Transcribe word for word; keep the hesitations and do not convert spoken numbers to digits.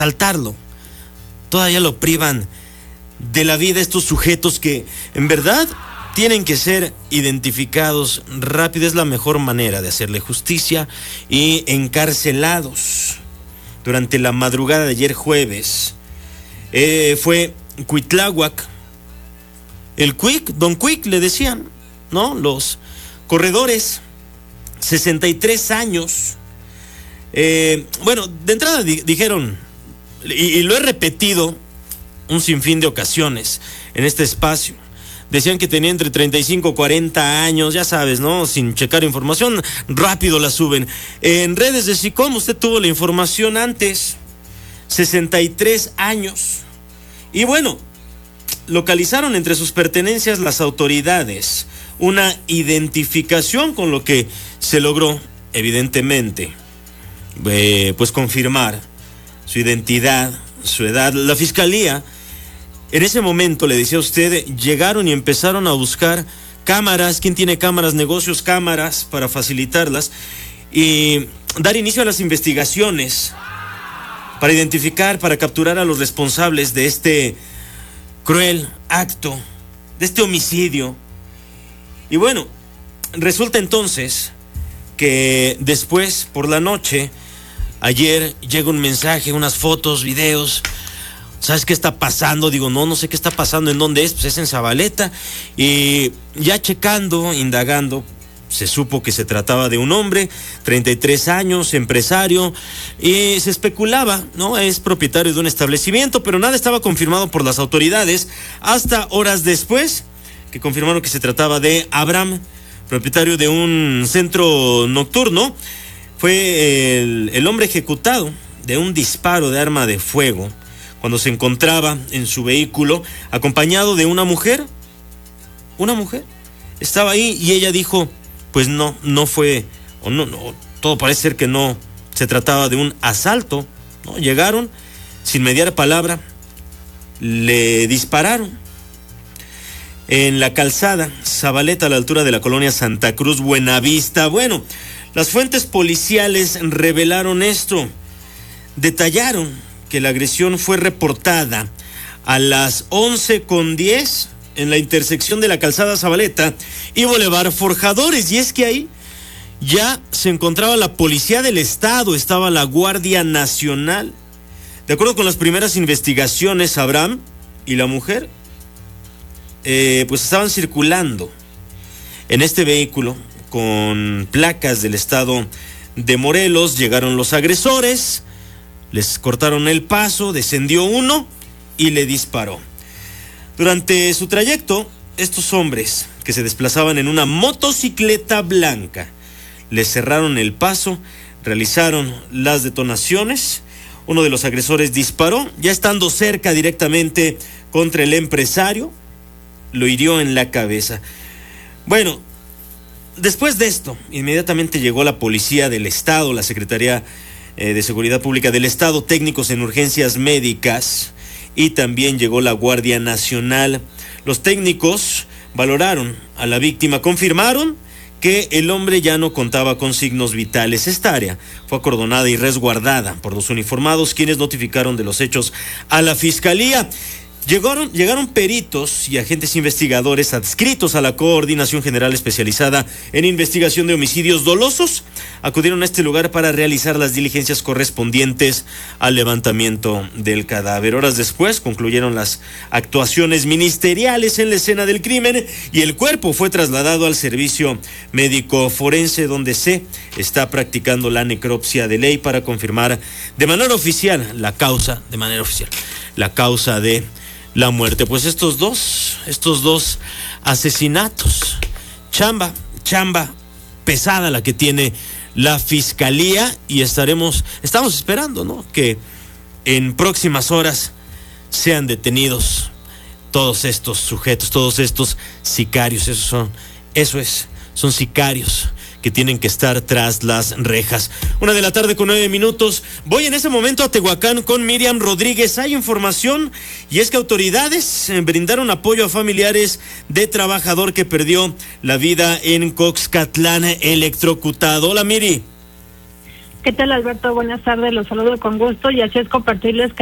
asaltarlo. Todavía lo privan de la vida estos sujetos que en verdad tienen que ser identificados rápido. Es la mejor manera de hacerle justicia y encarcelados. Durante la madrugada de ayer jueves eh, fue Cuitláhuac, el Quick, Don Quick le decían, ¿no? Los corredores, sesenta y tres años. Eh, bueno, de entrada di- dijeron, y, y lo he repetido un sinfín de ocasiones en este espacio. Decían que tenía entre treinta y cinco y cuarenta años, ya sabes, ¿no? Sin checar información, rápido la suben. En redes de SICOM usted tuvo la información antes, sesenta y tres años. Y bueno, localizaron entre sus pertenencias las autoridades una identificación, con lo que se logró, evidentemente, eh, pues confirmar su identidad, su edad. La fiscalía, en ese momento, le decía a usted, llegaron y empezaron a buscar cámaras. ¿Quién tiene cámaras? Negocios, cámaras, para facilitarlas y dar inicio a las investigaciones para identificar, para capturar a los responsables de este cruel acto, de este homicidio. Y bueno, resulta entonces que después, por la noche, ayer llega un mensaje, unas fotos, videos. ¿Sabes qué está pasando? Digo, no, no sé qué está pasando. ¿En dónde es? Pues es en Zabaleta. Y ya checando, indagando, se supo que se trataba de un hombre, treinta y tres años, empresario, y se especulaba, ¿no? Es propietario de un establecimiento, pero nada estaba confirmado por las autoridades hasta horas después, que confirmaron que se trataba de Abraham, propietario de un centro nocturno. Fue el, el hombre ejecutado de un disparo de arma de fuego cuando se encontraba en su vehículo acompañado de una mujer. Una mujer estaba ahí y ella dijo, pues no, no fue, o no, no, todo parece ser que no se trataba de un asalto, ¿no? Llegaron, sin mediar palabra, le dispararon en la calzada Zabaleta, a la altura de la colonia Santa Cruz, Buenavista. Bueno, las fuentes policiales revelaron esto, detallaron que la agresión fue reportada a las once con diez en la intersección de la calzada Zabaleta y Boulevard Forjadores. Y es que ahí ya se encontraba la policía del estado, estaba la Guardia Nacional. De acuerdo con las primeras investigaciones, Abraham y la mujer eh, pues estaban circulando en este vehículo con placas del estado de Morelos. Llegaron los agresores, les cortaron el paso, descendió uno y le disparó. Durante su trayecto, estos hombres que se desplazaban en una motocicleta blanca les cerraron el paso, realizaron las detonaciones. Uno de los agresores disparó, ya estando cerca directamente contra el empresario, lo hirió en la cabeza. Bueno, después de esto, inmediatamente llegó la policía del estado, la Secretaría eh, de Seguridad Pública del Estado, técnicos en urgencias médicas, y también llegó la Guardia Nacional. Los técnicos valoraron a la víctima, confirmaron que el hombre ya no contaba con signos vitales. Esta área fue acordonada y resguardada por los uniformados, quienes notificaron de los hechos a la fiscalía. Llegaron, llegaron peritos y agentes investigadores adscritos a la Coordinación General Especializada en Investigación de Homicidios Dolosos. Acudieron a este lugar para realizar las diligencias correspondientes al levantamiento del cadáver. Horas después concluyeron las actuaciones ministeriales en la escena del crimen y el cuerpo fue trasladado al servicio médico forense, donde se está practicando la necropsia de ley para confirmar de manera oficial la causa, de manera oficial, la causa de la muerte. Pues estos dos, estos dos asesinatos, chamba, chamba pesada la que tiene la fiscalía, y estaremos, estamos esperando, ¿no?, que en próximas horas sean detenidos todos estos sujetos, todos estos sicarios. Esos son, eso es, son sicarios que tienen que estar tras las rejas. Una de la tarde con nueve minutos. Voy en ese momento a Tehuacán con Miriam Rodríguez. Hay información, y es que autoridades brindaron apoyo a familiares de trabajador que perdió la vida en Coxcatlán electrocutado. Hola, Miri. ¿Qué tal, Alberto? Buenas tardes, los saludo con gusto y así es compartirles